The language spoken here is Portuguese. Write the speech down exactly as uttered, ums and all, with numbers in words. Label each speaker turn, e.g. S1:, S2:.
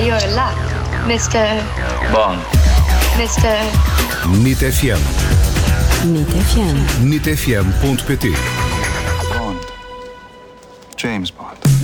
S1: your luck, mister
S2: Bond.
S1: mister
S3: NIT F M.
S4: NIT F M.
S3: nit f m ponto p t.
S2: Bond. James Bond.